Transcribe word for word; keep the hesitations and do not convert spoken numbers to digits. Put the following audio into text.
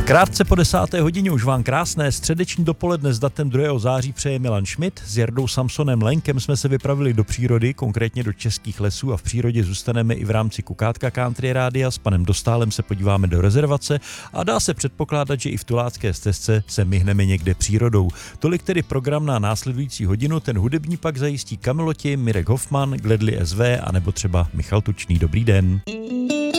Krátce po desáté hodině už vám krásné středeční dopoledne s datem druhého září přeje Milan Schmidt. S Jardou Samsonem Lenkem jsme se vypravili do přírody, konkrétně do českých lesů, a v přírodě zůstaneme i v rámci Kukátka Country Rádia. S panem Dostálem se podíváme do rezervace a dá se předpokládat, že i v Tulácké stezce se myhneme někde přírodou. Tolik tedy program na následující hodinu, ten hudební pak zajistí Kameloti, Mirek Hoffman, Gledli es vé a nebo třeba Michal Tučný. Dobrý den.